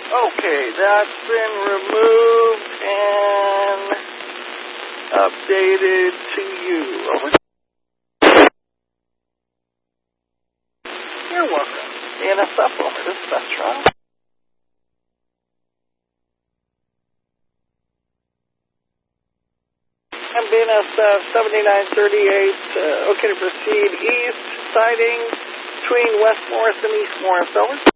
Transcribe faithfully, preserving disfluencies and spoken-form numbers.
Okay, that's been removed and updated to you. Over. You're welcome. D N S F over. This is Vestron. M D N S F seventy-nine thirty-eight, uh, okay to proceed east, siding between West Morris and East Morris, over.